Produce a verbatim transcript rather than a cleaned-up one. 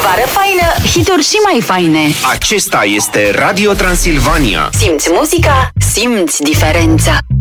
Vară faină, hituri și mai faine. Acesta este Radio Transilvania. Simți muzica, simți diferența.